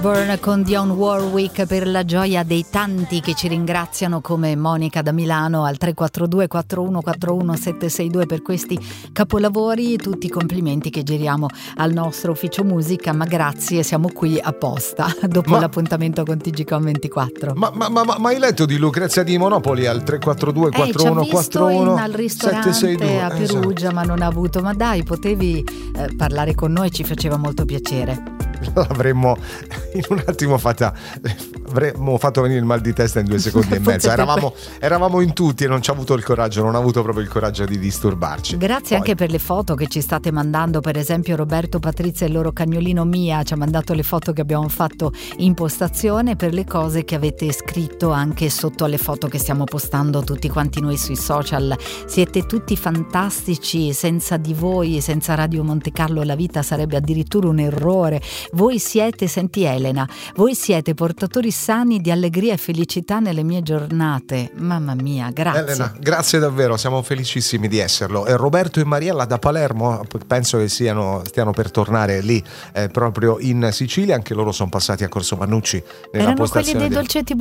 Burn con Dionne Warwick per la gioia dei tanti che ci ringraziano, come Monica da Milano al 342 4141 762 per questi capolavori. Tutti i complimenti che giriamo al nostro ufficio musica, ma grazie, siamo qui apposta dopo l'appuntamento con TGcom 24. Ma hai letto di Lucrezia di Monopoli al 342 4141 al ristorante 762 a Perugia, esatto. Ma non ha avuto, ma dai, potevi parlare con noi, ci faceva molto piacere. L'avremmo in un attimo avremmo fatto venire il mal di testa in 2 secondi e mezzo. Eravamo in tutti e non ci ha avuto il coraggio, non ha avuto proprio il coraggio di disturbarci. Grazie anche per le foto che ci state mandando. Per esempio Roberto, Patrizia e il loro cagnolino Mia ci ha mandato le foto che abbiamo fatto in postazione, per le cose che avete scritto anche sotto alle foto che stiamo postando tutti quanti noi sui social. Siete tutti fantastici, senza di voi, senza Radio Monte Carlo la vita sarebbe addirittura un errore. Voi siete, senti Elena, voi siete portatori sani di allegria e felicità nelle mie giornate. Mamma mia, grazie. Elena, grazie davvero, siamo felicissimi di esserlo. Roberto e Mariella da Palermo, penso che stiano per tornare lì proprio in Sicilia, anche loro sono passati a Corso Vannucci nella Erano postazione quelli dei dolcetti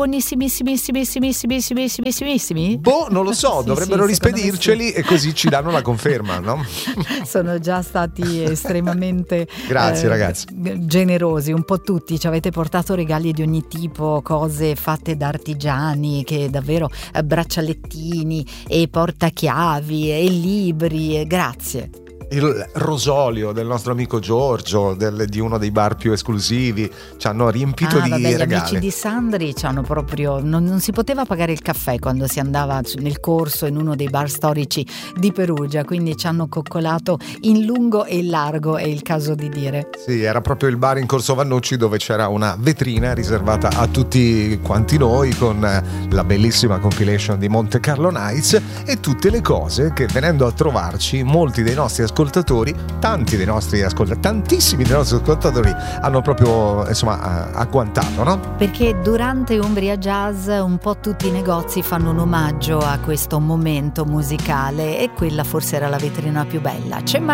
buonissimissimi? Boh, non lo so, dovrebbero rispedirceli e così ci danno la conferma, no? Sono già stati estremamente grazie ragazzi, generosi, un po' tutti. Ci avete portato regali di ogni tipo, cose fatte da artigiani, che davvero braccialettini e portachiavi e libri, grazie. Il rosolio del nostro amico Giorgio, di uno dei bar più esclusivi, ci hanno riempito di regali. Gli amici di Sandri ci hanno proprio non si poteva pagare il caffè quando si andava nel corso in uno dei bar storici di Perugia, quindi ci hanno coccolato in lungo e in largo, è il caso di dire. Sì, era proprio il bar in Corso Vannucci dove c'era una vetrina riservata a tutti quanti noi con la bellissima compilation di Monte Carlo Nights e tutte le cose che, venendo a trovarci, molti dei nostri tantissimi dei nostri ascoltatori hanno proprio agguantato, no? Perché durante Umbria Jazz un po' tutti i negozi fanno un omaggio a questo momento musicale e quella forse era la vetrina più bella. C'è